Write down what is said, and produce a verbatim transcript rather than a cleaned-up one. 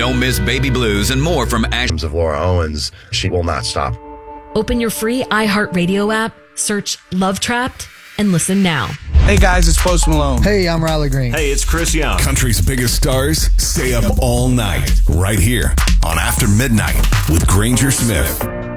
Don't miss Baby Blues and more from Ash of Laura Owens. She will not stop. Open your free iHeartRadio app, search Love Trapped, and listen now. Hey guys, it's Post Malone. Hey, I'm Riley Green. Hey, it's Chris Young. Country's biggest stars stay up all night right here on After Midnight with Granger Smith.